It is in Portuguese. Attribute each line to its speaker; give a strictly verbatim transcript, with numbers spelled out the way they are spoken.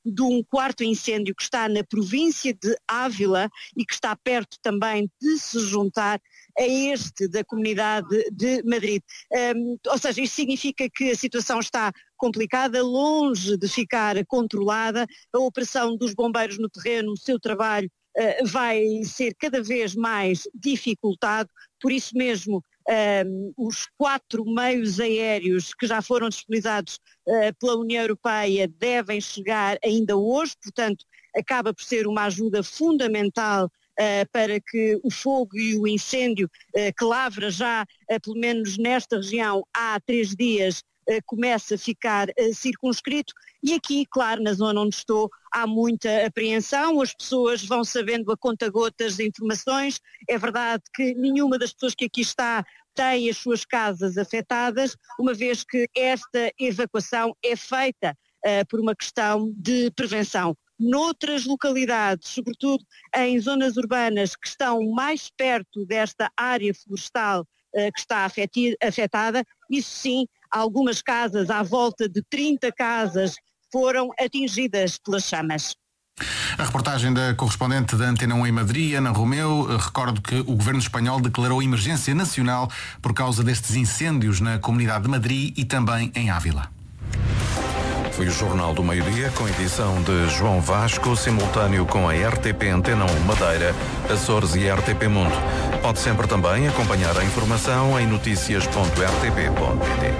Speaker 1: de um quarto incêndio que está na província de Ávila e que está perto também de se juntar a este da Comunidade de Madrid. Um, ou seja, isto significa que a situação está complicada, longe de ficar controlada. A operação dos bombeiros no terreno, o seu trabalho uh, vai ser cada vez mais dificultado, por isso mesmo um, os quatro meios aéreos que já foram disponibilizados uh, pela União Europeia devem chegar ainda hoje, portanto acaba por ser uma ajuda fundamental Uh, para que o fogo e o incêndio uh, que lavra já, uh, pelo menos nesta região, há três dias, uh, comece a ficar uh, circunscrito. E aqui, claro, na zona onde estou, há muita apreensão, as pessoas vão sabendo a conta-gotas de informações. É verdade que nenhuma das pessoas que aqui está tem as suas casas afetadas, uma vez que esta evacuação é feita uh, por uma questão de prevenção. Noutras localidades, sobretudo em zonas urbanas que estão mais perto desta área florestal uh, que está afeti- afetada, isso sim, algumas casas, à volta de trinta casas, foram atingidas pelas chamas.
Speaker 2: A reportagem da correspondente da Antena um em Madrid, Ana Romeu. Recordo que o governo espanhol declarou emergência nacional por causa destes incêndios na Comunidade de Madrid e também em Ávila.
Speaker 3: Foi o Jornal do Meio-Dia, com edição de João Vasco, simultâneo com a R T P Antena um Madeira, Açores e R T P Mundo. Pode sempre também acompanhar a informação em notícias ponto r t p ponto p t.